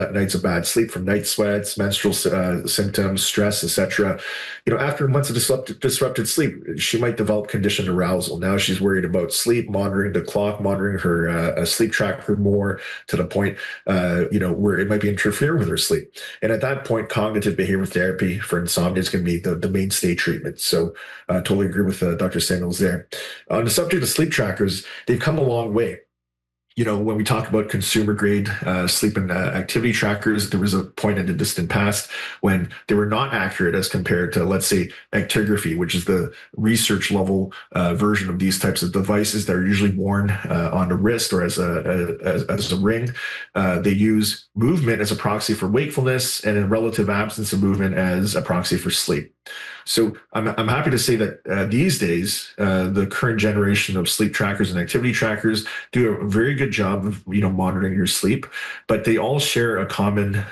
nights of bad sleep from night sweats, menstrual symptoms, stress, etc. After months of disrupted sleep, she might develop conditioned arousal. Now she's worried about sleep, monitoring the clock, monitoring her sleep tracker more to the point, where it might be interfering with her sleep. And at that point, cognitive behavioral therapy for insomnia is going to be the mainstay treatment. So I totally agree with Dr. Samuels there. On the subject of sleep trackers, they've come a long way. When we talk about consumer grade sleep and activity trackers, there was a point in the distant past when they were not accurate as compared to, let's say, actigraphy, which is the research level version of these types of devices that are usually worn on the wrist or as a ring. They use movement as a proxy for wakefulness and a relative absence of movement as a proxy for sleep. So I'm happy to say that these days, the current generation of sleep trackers and activity trackers do a very good job of monitoring your sleep, but they all share a common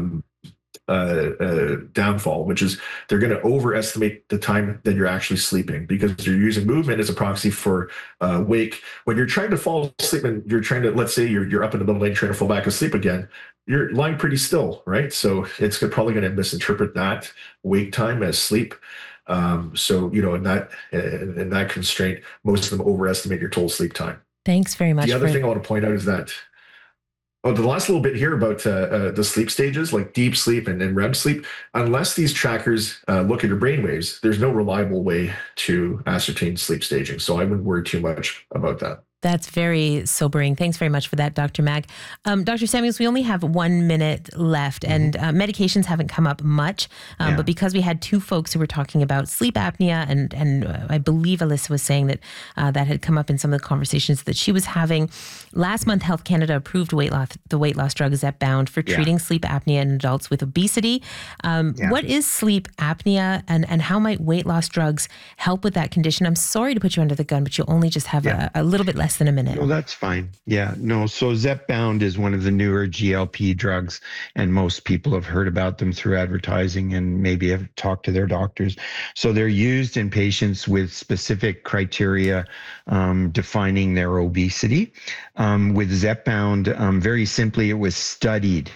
downfall, which is they're going to overestimate the time that you're actually sleeping because you're using movement as a proxy for wake. When you're trying to fall asleep and you're trying to, let's say you're up in the middle of the night trying to fall back asleep again, you're lying pretty still, right? So it's probably going to misinterpret that wake time as sleep. So in that constraint, most of them overestimate your total sleep time. Thanks very much. The other thing I want to point out is that the last little bit here about the sleep stages, like deep sleep and REM sleep, unless these trackers look at your brain waves, there's no reliable way to ascertain sleep staging. So I wouldn't worry too much about that. That's very sobering. Thanks very much for that, Dr. Mack. Dr. Samuels, we only have 1 minute left, and medications haven't come up much, but because we had two folks who were talking about sleep apnea, and I believe Alyssa was saying that that had come up in some of the conversations that she was having. Last month, Health Canada approved the weight loss drug Zepbound for treating sleep apnea in adults with obesity. What is sleep apnea, and how might weight loss drugs help with that condition? I'm sorry to put you under the gun, but you only just have a little bit less than a minute. No, that's fine. Yeah, no. So Zepbound is one of the newer GLP drugs, and most people have heard about them through advertising and maybe have talked to their doctors. So they're used in patients with specific criteria defining their obesity. With Zepbound, very simply, it was studied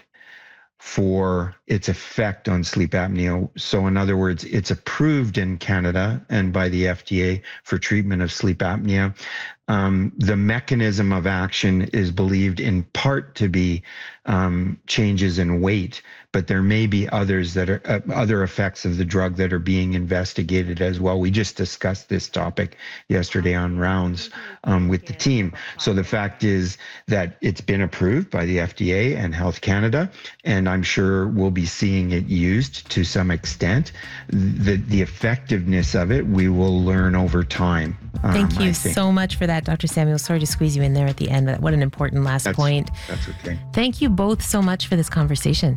for its effect on sleep apnea. So in other words, it's approved in Canada and by the FDA for treatment of sleep apnea. The mechanism of action is believed in part to be changes in weight, but there may be others that are other effects of the drug that are being investigated as well. We just discussed this topic yesterday on rounds with the team. So the fact is that it's been approved by the FDA and Health Canada, and I'm sure we'll be seeing it used to some extent. The effectiveness of it, we will learn over time. Thank you so much for that, Dr. Samuel. Sorry to squeeze you in there at the end. What an important last point. That's okay. Thank you both so much for this conversation.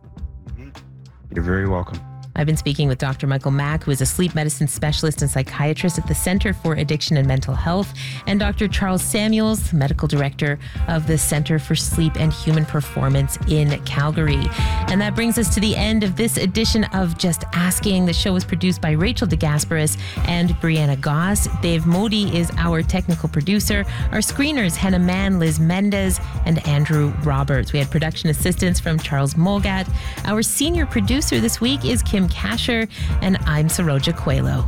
You're very welcome. I've been speaking with Dr. Michael Mack, who is a sleep medicine specialist and psychiatrist at the Center for Addiction and Mental Health, and Dr. Charles Samuels, medical director of the Center for Sleep and Human Performance in Calgary. And that brings us to the end of this edition of Just Asking. The show was produced by Rachel DeGasperis and Brianna Goss. Dave Modi is our technical producer. Our screeners, Hannah Mann, Liz Mendez, and Andrew Roberts. We had production assistance from Charles Molgat. Our senior producer this week is Kim Kasher, and I'm Saroja Coelho.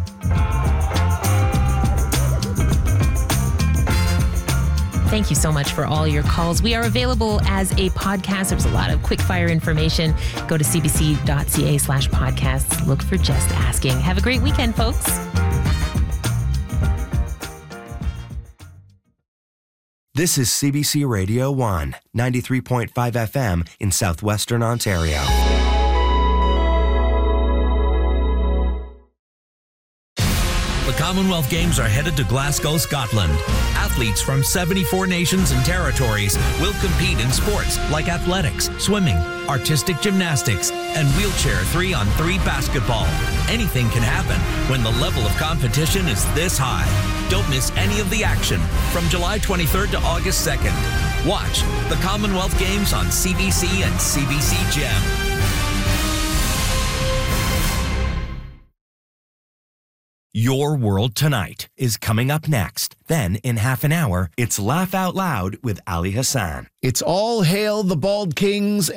Thank you so much for all your calls. We are available as a podcast. There's a lot of quick fire information. Go to cbc.ca/podcasts. Look for Just Asking. Have a great weekend, folks. This is CBC Radio 1, 93.5 FM in southwestern Ontario. The Commonwealth Games are headed to Glasgow, Scotland. Athletes from 74 nations and territories will compete in sports like athletics, swimming, artistic gymnastics, and wheelchair 3-on-3 basketball. Anything can happen when the level of competition is this high. Don't miss any of the action from July 23rd to August 2nd. Watch the Commonwealth Games on CBC and CBC Gem. Your World Tonight is coming up next. Then, in half an hour, it's Laugh Out Loud with Ali Hassan. It's all hail the Bald Kings